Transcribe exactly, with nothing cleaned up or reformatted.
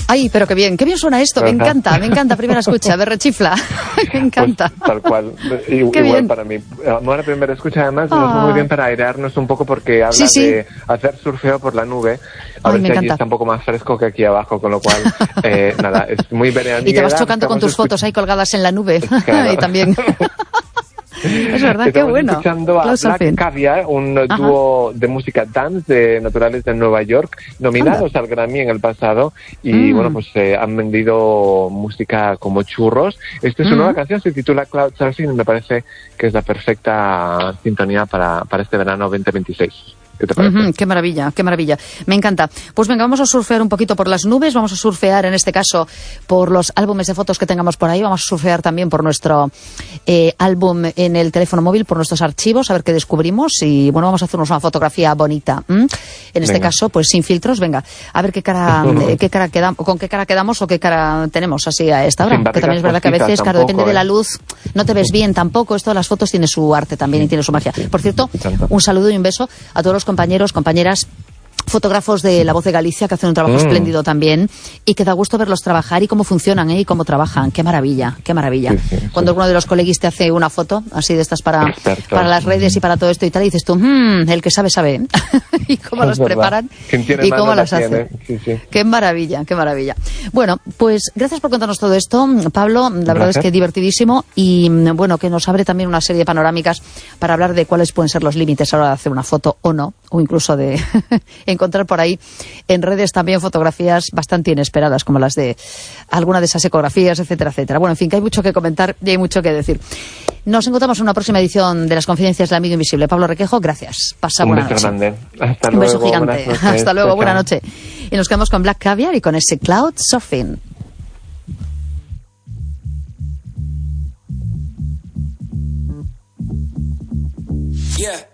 Ay, pero qué bien, qué bien suena esto, me encanta, me encanta, primera escucha, me rechifla, me encanta. Pues, tal cual, I, igual bien. Para mí. Bueno, primera escucha además ah. nos va muy bien para airearnos un poco porque habla sí, sí. de hacer surfeo por la nube. A Ay, ver si aquí está un poco más fresco que aquí abajo, con lo cual, eh, nada, es muy veraniega. Y te vas chocando con tus escuch... fotos ahí colgadas en la nube, claro. Y también... Es verdad, qué bueno. Estamos escuchando a Black Caviar, un Ajá. dúo de música dance de naturales de Nueva York, nominados Anda. al Grammy en el pasado, y mm. bueno, pues eh, han vendido música como churros. Esta es mm. una nueva canción, se titula Cloud Surfing, y me parece que es la perfecta sintonía para, para este verano veinte veintiséis. ¿Qué te parece? Uh-huh, qué maravilla, qué maravilla. Me encanta. Pues venga, vamos a surfear un poquito por las nubes, vamos a surfear en este caso por los álbumes de fotos que tengamos por ahí, vamos a surfear también por nuestro eh, álbum en el teléfono móvil, por nuestros archivos, a ver qué descubrimos y bueno, vamos a hacernos una fotografía bonita. ¿Mm? En este venga. caso, pues sin filtros, venga, a ver qué cara, eh, qué cara quedamos, con qué cara quedamos o qué cara tenemos así a esta hora. Que también es verdad que a veces, claro, depende eh. de la luz, no te ves bien tampoco. Esto de las fotos tiene su arte también sí. y tiene su magia. Por cierto, un saludo y un beso a todos los compañeros, compañeras, fotógrafos de La Voz de Galicia que hacen un trabajo mm. espléndido también y que da gusto verlos trabajar y cómo funcionan ¿eh? y cómo trabajan. Qué maravilla, qué maravilla. Sí, sí, Cuando sí. uno de los coleguis te hace una foto así de estas para, para las redes mm. y para todo esto y tal, y dices tú, mmm, el que sabe, sabe. y cómo es las verdad. preparan y cómo las hacen. Sí, sí. Qué maravilla, qué maravilla. Bueno, pues gracias por contarnos todo esto, Pablo. La verdad gracias. es que divertidísimo y bueno, que nos abre también una serie de panorámicas para hablar de cuáles pueden ser los límites a la hora de hacer una foto o no, o incluso de encontrar por ahí en redes también fotografías bastante inesperadas, como las de alguna de esas ecografías, etcétera, etcétera. Bueno, en fin, que hay mucho que comentar y hay mucho que decir. Nos encontramos en una próxima edición de Las Confidencias del Amigo Invisible. Pablo Requejo, gracias. Pasa buena noche. Grande. Hasta Un beso luego, gigante. Hasta luego, chao, buena chao. noche. Y nos quedamos con Black Caviar y con ese Cloud Surfing. Yeah.